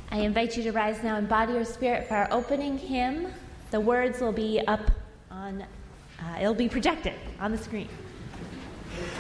I invite you to rise now in body or spirit for our opening hymn. The words will be up on, it'll be projected on the screen.